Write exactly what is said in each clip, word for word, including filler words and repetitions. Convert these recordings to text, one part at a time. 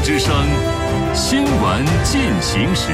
之声，新闻进行时。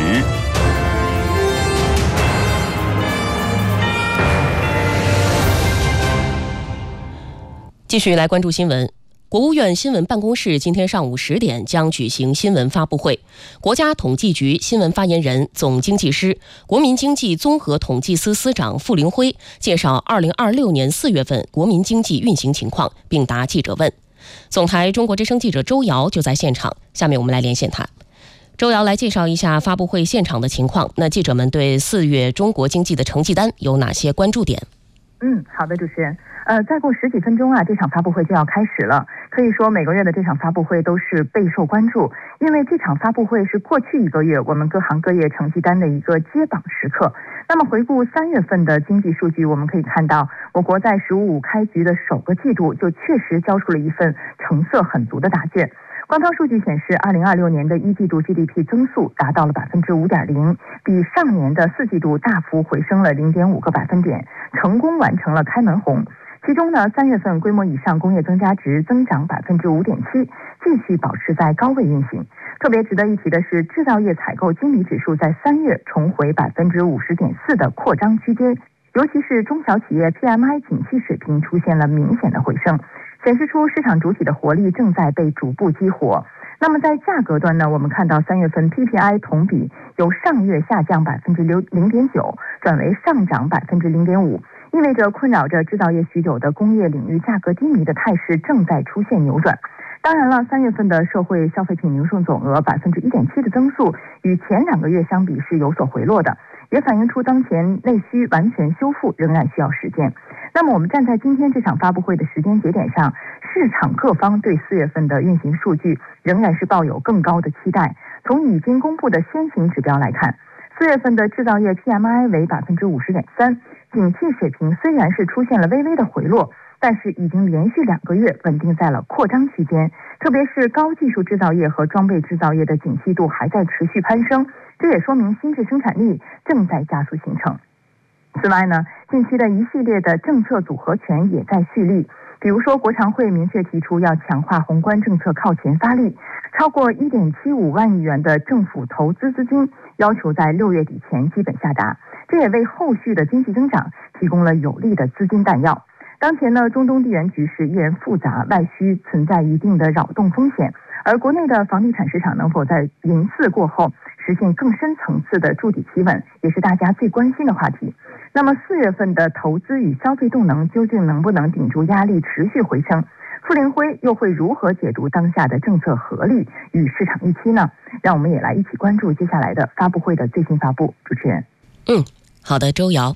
继续来关注新闻。国务院新闻办公室今天上午十点将举行新闻发布会，国家统计局新闻发言人、总经济师、国民经济综合统计司司长傅凌辉介绍二零二六年四月份国民经济运行情况，并答记者问。总台中国之声记者周瑶就在现场，下面我们来连线他。周瑶来介绍一下发布会现场的情况。那记者们对四月中国经济的成绩单有哪些关注点？ 嗯，好的，主持人。呃，再过十几分钟啊，这场发布会就要开始了。可以说，每个月的这场发布会都是备受关注，因为这场发布会是过去一个月我们各行各业成绩单的一个接榜时刻。那么，回顾三月份的经济数据，我们可以看到，我国在“十五五”开局的首个季度就确实交出了一份成色很足的答卷。官方数据显示，二零二六年的一季度 G D P 增速达到了百分之五点零，比上年的四季度大幅回升了零点五个百分点，成功完成了开门红。其中呢，三月份规模以上工业增加值增长百分之五点七，继续保持在高位运行。特别值得一提的是，制造业采购经理指数在三月重回百分之五十点四的扩张区间，尤其是中小企业 P M I 景气水平出现了明显的回升，显示出市场主体的活力正在被逐步激活。那么在价格端呢，我们看到三月份 P P I 同比由上月下降百分之零点九转为上涨百分之零点五，意味着困扰着制造业许久的工业领域价格低迷的态势正在出现扭转。当然了，三月份的社会消费品零售总额百分之一点七的增速与前两个月相比是有所回落的，也反映出当前内需完全修复仍然需要时间。那么我们站在今天这场发布会的时间节点上，市场各方对四月份的运行数据仍然是抱有更高的期待。从已经公布的先行指标来看，四月份的制造业 P M I 为百分之五十点三，景气水平虽然是出现了微微的回落，但是已经连续两个月稳定在了扩张区间，特别是高技术制造业和装备制造业的景气度还在持续攀升，这也说明新质生产力正在加速形成。此外呢，近期的一系列的政策组合拳也在蓄力，比如说国常会明确提出要强化宏观政策靠前发力，超过 一点七五万亿元的政府投资资金要求在六月底前基本下达，这也为后续的经济增长提供了有力的资金弹药。当前呢，中东地缘局势依然复杂，外需存在一定的扰动风险，而国内的房地产市场能否在银四过后实现更深层次的筑底企稳，也是大家最关心的话题。那么四月份的投资与消费动能究竟能不能顶住压力持续回升？傅凌辉又会如何解读当下的政策合力与市场预期呢？让我们也来一起关注接下来的发布会的最新发布。主持人， 嗯，好的，周瑶。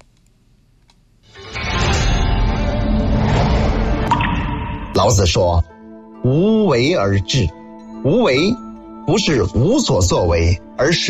老子说：“无为而治。”无为不是无所作为，而是